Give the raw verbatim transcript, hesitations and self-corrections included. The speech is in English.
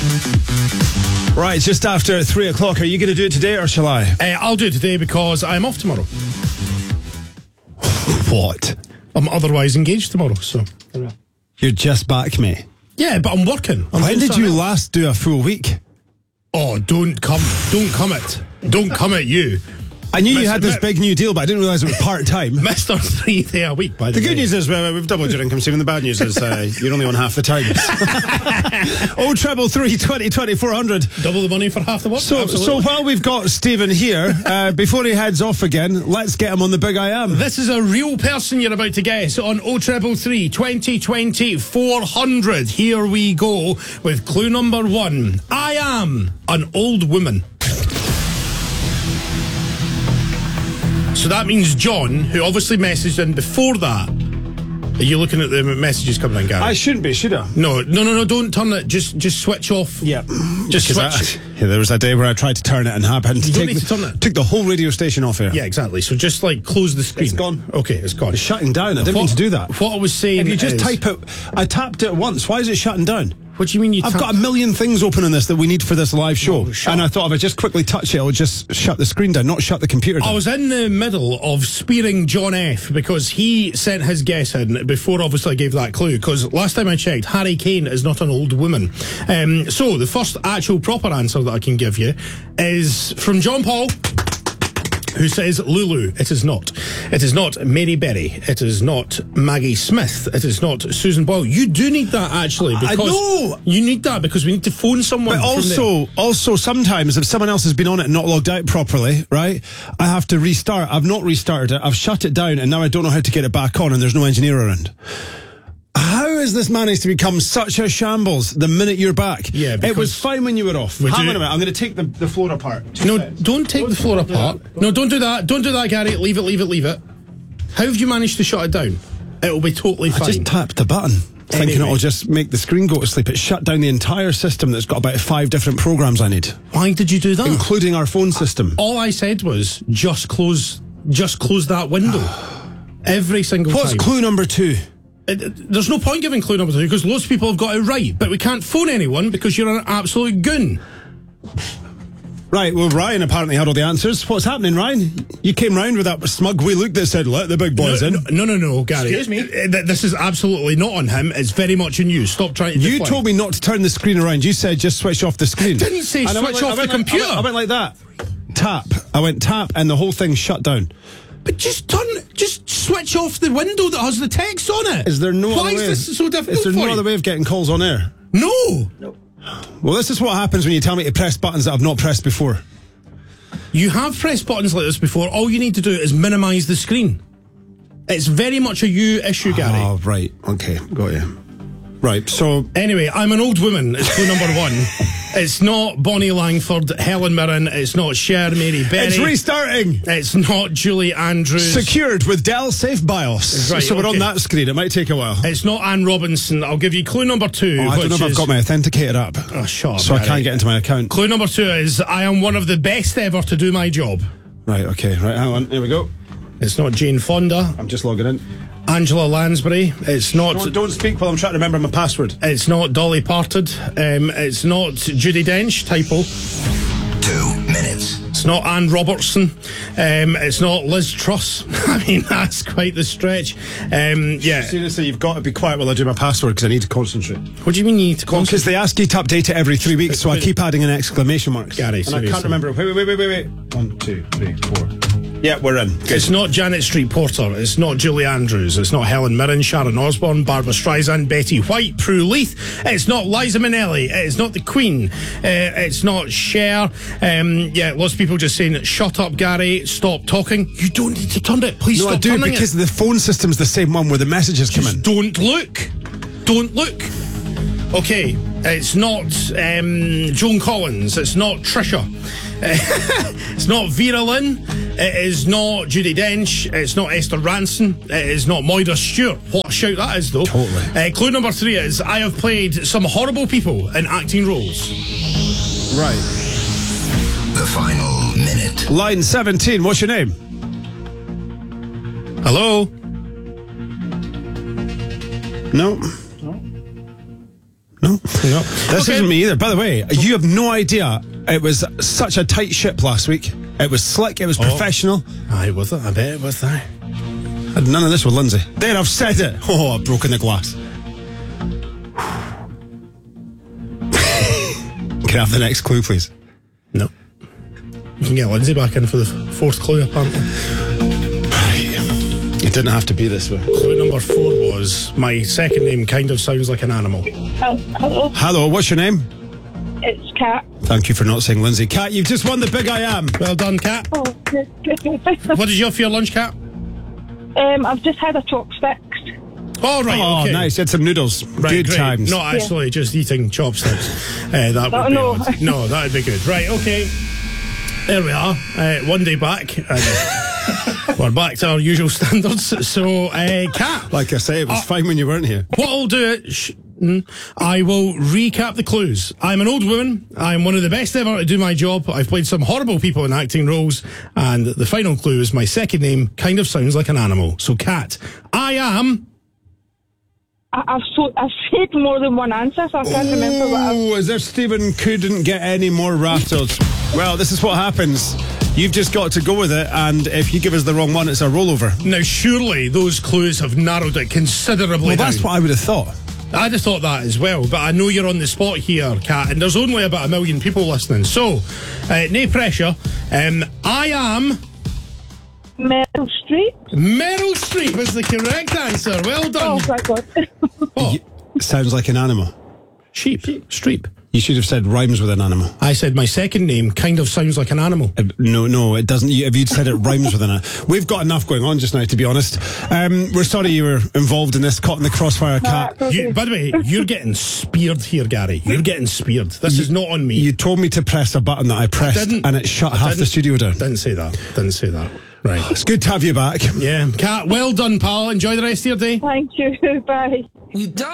Right, just after three o'clock. Are you going to do it today or shall I? Uh, I'll do it today because I'm off tomorrow. What? I'm otherwise engaged tomorrow, so. You're just back, mate. Yeah, but I'm working. I'm when did you else. last do a full week? Oh, don't come, don't come it. Don't come at you. I knew you Mister had this big new deal, but I didn't realise it was part-time. Mister Three Day a Week, by the, The way. good news is well, we've doubled your income, Stephen. The bad news is uh, you're only on half the time. Oh, treble three, twenty, twenty, four hundred. Double the money for half the work. So, Absolutely. so while we've got Stephen here, uh, before he heads off again, let's get him on the Big I Am. This is a real person you're about to guess on O treble three, twenty, twenty, four hundred. Here we go with clue number one. I am an old woman. So that means John, who obviously messaged in before that. Are you looking at the messages coming in, Gary? I shouldn't be, should I? No, no, no, no, don't turn it. Just just switch off. Yeah. Just switch. I, yeah, there was a day where I tried to turn it and happened to You don't take need the, to turn it. took the whole radio station off here. Yeah, exactly. So just like close the screen. It's gone. Okay, it's gone. It's shutting down. I didn't what, mean to do that. What I was saying If you just is, type it, I tapped it once. Why is it shutting down? What do you mean you I've tap- got a million things open on this that we need for this live show. No, shut and I up. thought if I just quickly touch it, it'll just shut the screen down, not shut the computer down. I was in the middle of spearing John F because he sent his guess in before obviously I gave that clue, because last time I checked, Harry Kane is not an old woman. Um, so the first actual proper answer that I can give you is from John Paul, who says Lulu. It is not. It is not Mary Berry. It is not Maggie Smith. It is not Susan Boyle. You do need that actually, because I know. you need that because we need to phone someone. But from also, also sometimes if someone else has been on it and not logged out properly, right, I have to restart. I've not restarted it. I've shut it down and now I don't know how to get it back on and there's no engineer around. How has this managed to become such a shambles the minute you're back? Yeah, it was fine when you were off. Would Hang you- on a minute, I'm going to take the, the floor apart. No, don't take the floor apart. No, don't do that. Don't do that, Gary. Leave it, leave it, leave it. How have you managed to shut it down? It'll be totally I fine. just tapped the button, thinking Anyway. it'll just make the screen go to sleep. It shut down the entire system that's got about five different programs I need, Why did you do that? including our phone system. All I said was just close, just close that window. Every single What's time. clue number two? It- it- there's no point giving clue number two because loads of people have got it right, but we can't phone anyone because you're an absolute goon. Right, well, Ryan apparently had all the answers. What's happening, Ryan? You came round with that smug wee look that said, let the big boys no, in. no, no, no, Gary. Excuse me? Uh, th- This is absolutely not on him. It's very much on you. Stop trying to You deflect. told me not to turn the screen around. You said just switch off the screen. didn't say And I went switch like- off I went the like- computer. I went, I went like that. Tap. I went tap and the whole thing shut down. But just turn, just switch off the window that has the text on it. Is there no Why other way? is this so difficult Is there for no you? other way of getting calls on air? No. Well, this is what happens when you tell me to press buttons that I've not pressed before. You have pressed buttons like this before. All you need to do is minimise the screen. It's very much a you issue, Gary. Oh, right. Okay, got you. Right, so... Anyway, I'm an old woman. It's clue number one. It's not Bonnie Langford, Helen Mirren. It's not Cher, Mary Berry. It's restarting! It's not Julie Andrews. Secured with Dell Safe BIOS. Right, so we're on okay. that screen. It might take a while. It's not Anne Robinson. I'll give you clue number two. Oh, I don't know which if I've is- got my authenticator up. Oh, shut up, So I Gary. can't get into my account. Clue number two is I am one of the best ever to do my job. Right, okay, right, hang on. Here we go. It's not Jane Fonda, I'm just logging in. Angela Lansbury. It's not. Don't, don't speak while I'm trying to remember my password. It's not Dolly Parton. Um, it's not Judi Dench. Typo. Two minutes. It's not Anne Robertson. Um, it's not Liz Truss. I mean, that's quite the stretch. Um, yeah. Seriously, you've got to be quiet while I do my password because I need to concentrate. What do you mean you need to Because concentrate? they ask you to update it every three weeks, so I keep adding an exclamation mark. Gary, and I seriously. can't remember. Wait, wait, wait, wait, wait. One, two, three, four. Yeah, we're in. Good. It's not Janet Street Porter. It's not Julie Andrews. It's not Helen Mirren, Sharon Osbourne, Barbara Streisand, Betty White, Prue Leith. It's not Liza Minnelli. It's not the Queen. Uh, it's not Cher. Um, yeah, lots of people just saying, shut up, Gary, stop talking. You don't need to turn it. Please No, stop I do, turning because it. the phone system's the same one where the messages come Just in. don't look. Don't look. Okay, it's not um, Joan Collins. It's not Trisha. It's not Vera Lynn. It is not Judi Dench. It's not Esther Ranson. It is not Moira Stewart. What a shout that is, though. Totally. Uh, clue number three is I have played some horrible people in acting roles. Right. The final minute. Line seventeen, what's your name? Hello? No. No. No. This Okay. isn't me either. By the way, you have no idea. It was such a tight ship last week. It was slick. It was professional. Aye, was it? I bet it was that. Had none of this with Lindsay. There, I've said it. Oh, I've broken the glass. Can I have the next clue, please? No. You can get Lindsay back in for the f- fourth clue, apparently. It didn't have to be this way. Clue number four was my second name kind of sounds like an animal. Oh, hello, Hello, what's your name? it's Kat. Thank you for not saying Lindsay. Kat, you've just won the Big I Am. Well done, Kat. Oh, good, good, good. What did you have for your lunch, Kat? um, I've just had a chopsticks. Oh, right, Oh, okay. nice. You had some noodles. Right, Good great. times. Not actually just eating chopsticks. uh, that would Oh, be no. odd. No, that would be good. Right, okay. There we are. Uh, one day back. And we're back to our usual standards. So, uh, Kat, Like I say, it was Uh, fine when you weren't here. what I'll do, it, sh- mm, I will recap the clues. I'm an old woman. I'm one of the best ever to do my job. I've played some horrible people in acting roles. And the final clue is my second name kind of sounds like an animal. So, Kat, I am... I, I've so I've said more than one answer, so I can't remember what I've. Oh, as if Stephen couldn't get any more rattled. Well, this is what happens. You've just got to go with it, and if you give us the wrong one, it's a rollover. Now, surely those clues have narrowed it considerably Well, down. that's what I would have thought. I just thought that as well, but I know you're on the spot here, Kat, and there's only about a million people listening. So, uh, no pressure. Um, I am... Meryl Streep. Meryl Streep is the correct answer. Well Oh, done. thank God. Oh, Sounds like an animal. sheep. Streep. You should have said rhymes with an animal. I said my second name kind of sounds like an animal. Uh, No, no, it doesn't. You- If you'd said it rhymes with an animal. We've got enough going on just now, to be honest. Um, we're sorry you were involved in this, caught in the crossfire, Cat. That's You, okay. by the way, you're getting speared here, Gary. You're getting speared. This is not on me. You told me to press a button that I pressed, didn't. and it shut I half the didn't. studio down. Didn't say that. Didn't say that. Right. It's good to have you back. Yeah. Kat, well done, pal. Enjoy the rest of your day. Thank you. Bye. You don't